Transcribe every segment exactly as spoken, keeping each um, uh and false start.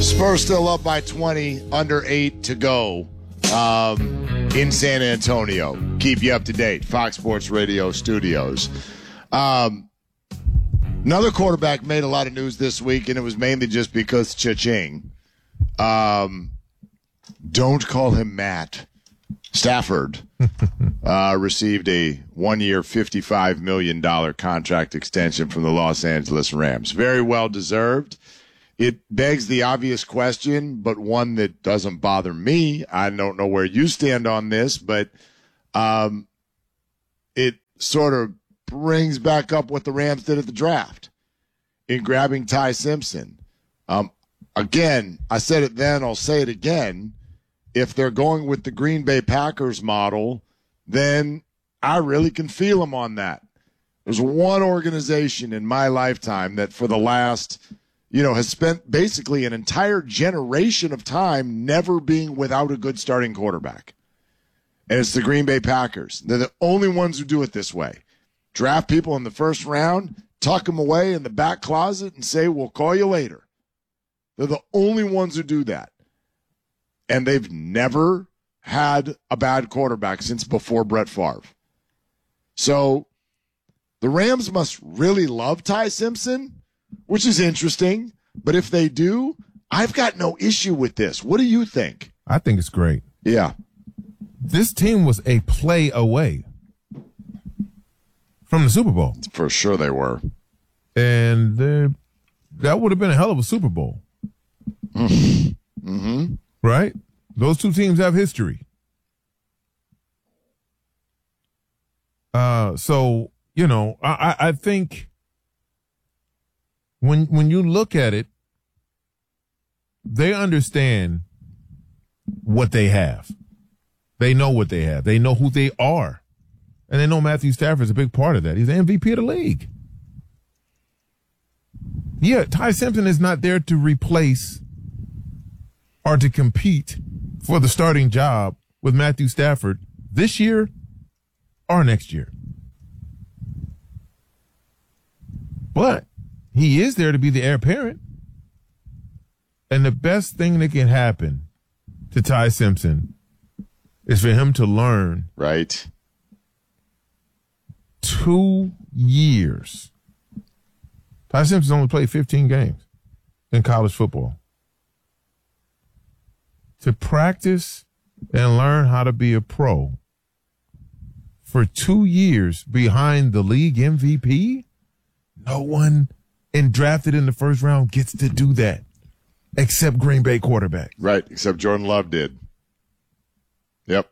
Spurs still up by twenty, under eight to go um, in San Antonio. Keep you up to date. Fox Sports Radio studios. Um, another quarterback made a lot of news this week, and it was mainly just because cha-ching. Um, don't call him Matt. Stafford uh, received a one-year, fifty-five million dollars contract extension from the Los Angeles Rams. Very well deserved. It begs the obvious question, but one that doesn't bother me. I don't know where you stand on this, but um, it sort of brings back up what the Rams did at the draft in grabbing Ty Simpson. Um, again, I said it then, I'll say it again. If they're going with the Green Bay Packers model, then I really can feel them on that. There's one organization in my lifetime that for the last – you know, has spent basically an entire generation of time never being without a good starting quarterback. And it's the Green Bay Packers. They're the only ones who do it this way. Draft people in the first round, tuck them away in the back closet and say, we'll call you later. They're the only ones who do that. And they've never had a bad quarterback since before Brett Favre. So the Rams must really love Ty Simpson, which is interesting. But if they do, I've got no issue with this. What do you think? I think it's great. Yeah. This team was a play away from the Super Bowl. For sure they were. And that would have been a hell of a Super Bowl. Mm-hmm. Right? Those two teams have history. Uh, so, you know, I, I think when when you look at it, they understand what they have. They know what they have. They know who they are. And they know Matthew Stafford's a big part of that. He's the M V P of the league. Yeah, Ty Simpson is not there to replace or to compete for the starting job with Matthew Stafford this year or next year. But he is there to be the heir apparent. And the best thing that can happen to Ty Simpson is for him to learn. Right. Two years. Ty Simpson's only played fifteen games in college football. To practice and learn how to be a pro for two years behind the league M V P, no one and drafted in the first round gets to do that except Green Bay quarterback. Right, except Jordan Love did. Yep.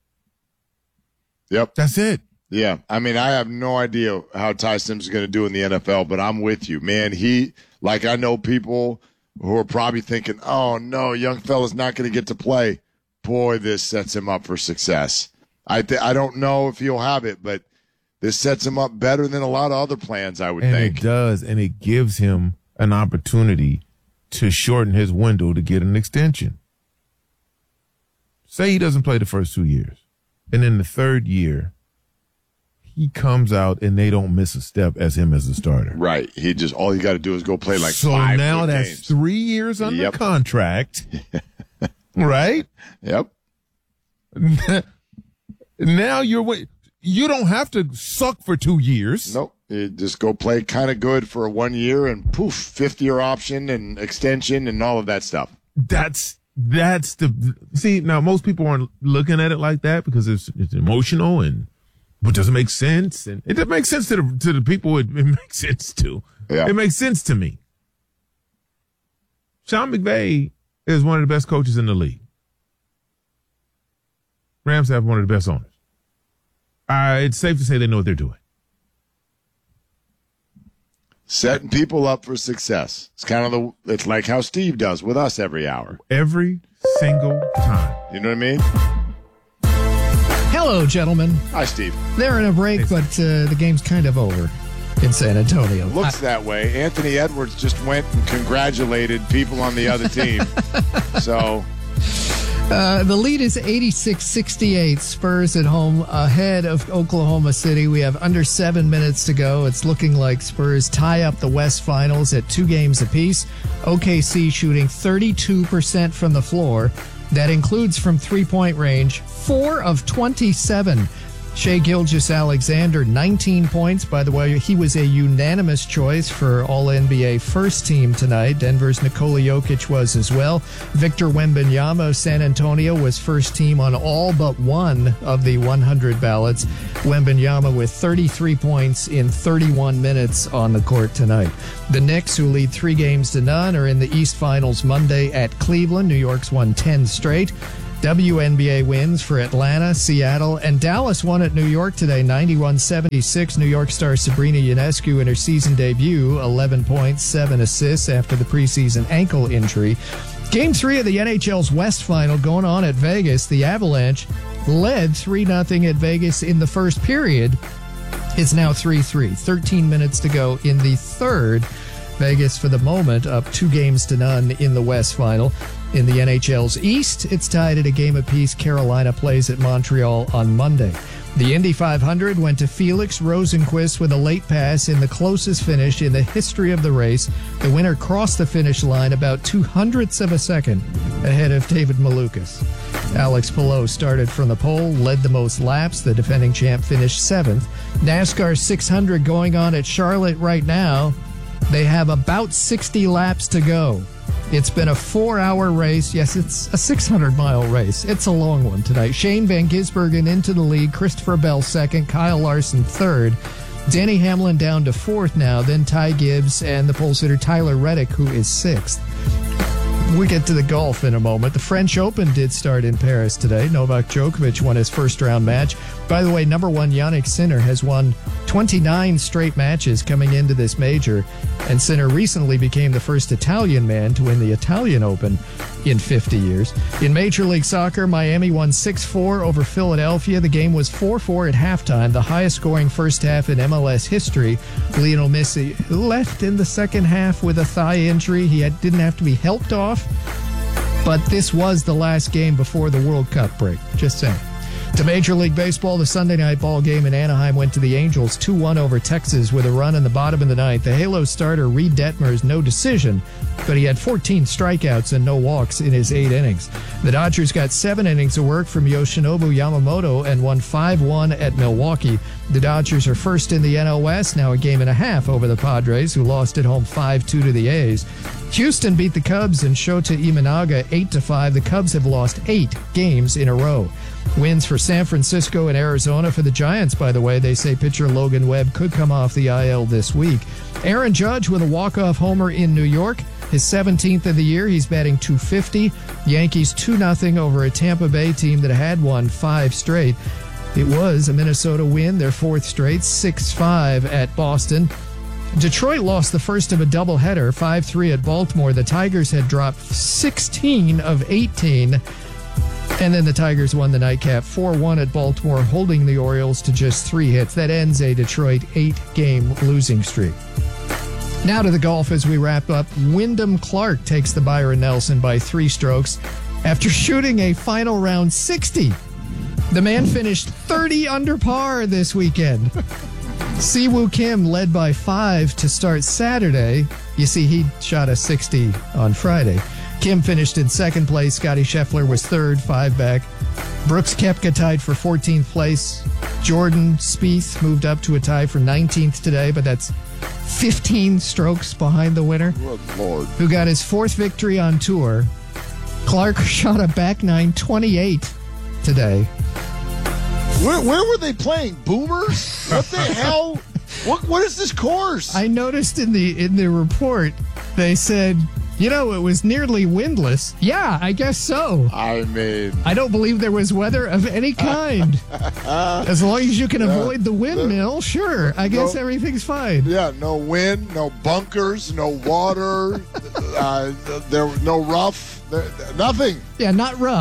Yep. That's it. Yeah, I mean, I have no idea how Ty Simpson's going to do in the N F L, but I'm with you, man. He, like, I know people who are probably thinking, oh, no, young fella's not going to get to play. Boy, this sets him up for success. I th- I don't know if he'll have it, but this sets him up better than a lot of other plans, I would and think. It does, and it gives him an opportunity to shorten his window to get an extension. Say he doesn't play the first two years, and in the third year, he comes out and they don't miss a step as him as a starter. Right. He just, all you got to do is go play like so five now good that's games. three years under Yep. contract. Right? Yep. Now you're wait. You don't have to suck for two years. Nope. You just go play kind of good for one year and poof, fifth year option and extension and all of that stuff. That's that's the see. Now most people aren't looking at it like that because it's it's emotional and but doesn't make sense, and it doesn't make sense to the to the people it, it makes sense to. Yeah. It makes sense to me. Sean McVay is one of the best coaches in the league. Rams have one of the best owners. Uh, it's safe to say they know what they're doing. Setting people up for success. It's kind of the, it's like how Steve does with us every hour. Every single time. You know what I mean? Hello, gentlemen. Hi, Steve. They're in a break, but uh, the game's kind of over in San Antonio. Looks that way. Anthony Edwards just went and congratulated people on the other team. So Uh, the lead is eighty-six sixty-eight. Spurs at home ahead of Oklahoma City. We have under seven minutes to go. It's looking like Spurs tie up the West Finals at two games apiece. O K C shooting thirty-two percent from the floor. That includes from three-point range, four of twenty-seven. Shai Gilgeous-Alexander, nineteen points. By the way, he was a unanimous choice for All N B A first team tonight. Denver's Nikola Jokic was as well. Victor Wembanyama, San Antonio, was first team on all but one of the one hundred ballots. Wembanyama with thirty-three points in thirty-one minutes on the court tonight. The Knicks, who lead three games to none, are in the East Finals Monday at Cleveland. New York's won ten straight. W N B A wins for Atlanta, Seattle, and Dallas won at New York today, ninety-one seventy-six. New York star Sabrina Ionescu in her season debut, eleven points, seven assists after the preseason ankle injury. Game three of the N H L's West Final going on at Vegas. The Avalanche led three nothing at Vegas in the first period. It's now three three. thirteen minutes to go in the third. Vegas, for the moment, up two games to none in the West Final. In the N H L's East, it's tied at a game apiece. Carolina plays at Montreal on Monday. The Indy five hundred went to Felix Rosenqvist with a late pass in the closest finish in the history of the race. The winner crossed the finish line about two hundredths of a second ahead of David Malukas. Alex Palou started from the pole, led the most laps. The defending champ finished seventh. NASCAR six hundred going on at Charlotte right now. They have about sixty laps to go. It's been a four-hour race. Yes, it's a six hundred mile race. It's a long one tonight. Shane Van Gisbergen into the lead. Christopher Bell second. Kyle Larson third. Denny Hamlin down to fourth now. Then Ty Gibbs and the pole sitter Tyler Reddick, who is sixth. We'll get to the golf in a moment. The French Open did start in Paris today. Novak Djokovic won his first-round match. By the way, number one Jannik Sinner has won twenty-nine straight matches coming into this major, and Sinner recently became the first Italian man to win the Italian Open in fifty years. In Major League Soccer, Miami won six four over Philadelphia. The game was four four at halftime, the highest-scoring first half in M L S history. Lionel Messi left in the second half with a thigh injury. He had, didn't have to be helped off, but this was the last game before the World Cup break. Just saying. To Major League Baseball, the Sunday night ball game in Anaheim went to the Angels two one over Texas with a run in the bottom of the ninth. The Halo starter Reed Detmers, no decision, but he had fourteen strikeouts and no walks in his eight innings. The Dodgers got seven innings of work from Yoshinobu Yamamoto and won five one at Milwaukee. The Dodgers are first in the N L West, now a game and a half over the Padres, who lost at home five two to the A's. Houston beat the Cubs and Shota Imanaga eight to five. The Cubs have lost eight games in a row. Wins for San Francisco and Arizona. For the Giants, by the way, they say pitcher Logan Webb could come off the I L this week. Aaron Judge with a walk-off homer in New York, his seventeenth of the year. He's batting two fifty. Yankees two nothing over a Tampa Bay team that had won five straight. It was a Minnesota win, their fourth straight, six five at Boston. Detroit lost the first of a doubleheader, five three at Baltimore. The Tigers had dropped sixteen of eighteen. And then the Tigers won the nightcap four one at Baltimore, holding the Orioles to just three hits. That ends a Detroit eight-game losing streak. Now to the golf as we wrap up. Wyndham Clark takes the Byron Nelson by three strokes after shooting a final round sixty. The man finished thirty under par this weekend. Siwoo Kim led by five to start Saturday. You see, he shot a sixty on Friday. Kim finished in second place. Scotty Scheffler was third, five back. Brooks Koepka tied for fourteenth place. Jordan Spieth moved up to a tie for nineteenth today, but that's fifteen strokes behind the winner, Good Lord, who got his fourth victory on tour. Clark shot a back nine twenty-eight today. Where, where were they playing? Boomers? What the hell? What What is this course? I noticed in the in the report they said, you know, it was nearly windless. Yeah, I guess so. I mean, I don't believe there was weather of any kind. As long as you can avoid the windmill, sure. I guess no, everything's fine. Yeah, no wind, no bunkers, no water, uh, there was no rough, there, nothing. Yeah, not rough.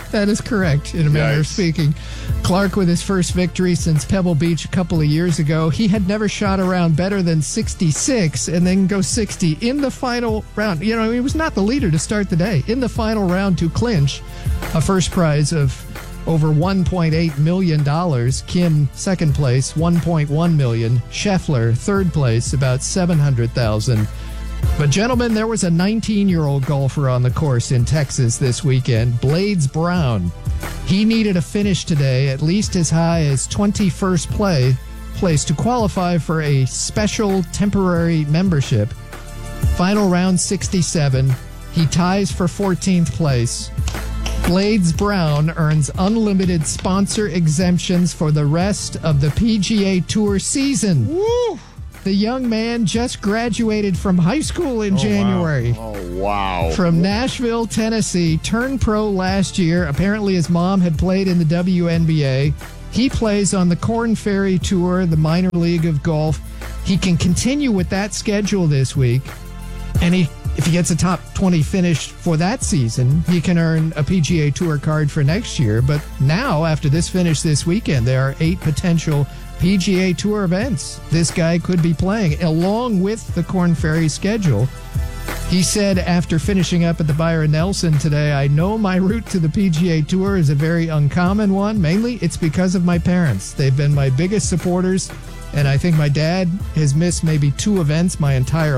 That is correct, in a manner Yikes. of speaking. Clark with his first victory since Pebble Beach a couple of years ago. He had never shot around better than sixty-six and then go sixty in the final round. You know, he was not the leader to start the day. In the final round to clinch a first prize of over one point eight million dollars. Kim, second place, one point one million dollars. Scheffler, third place, about seven hundred thousand dollars. But, gentlemen, there was a nineteen-year-old golfer on the course in Texas this weekend, Blades Brown. He needed a finish today, at least as high as twenty-first play, place to qualify for a special temporary membership. Final round sixty-seven. He ties for fourteenth place. Blades Brown earns unlimited sponsor exemptions for the rest of the P G A Tour season. Woo! The young man just graduated from high school in Oh, January. wow. Oh, wow. From Nashville, Tennessee, turned pro last year. Apparently his mom had played in the W N B A. He plays on the Korn Ferry Tour, the minor league of golf. He can continue with that schedule this week. And he, if he gets a top twenty finish for that season, he can earn a P G A Tour card for next year. But now, after this finish this weekend, there are eight potential P G A Tour events this guy could be playing, along with the Korn Ferry schedule. He said after finishing up at the Byron Nelson today, I know my route to the P G A Tour is a very uncommon one. Mainly, it's because of my parents. They've been my biggest supporters, and I think my dad has missed maybe two events my entire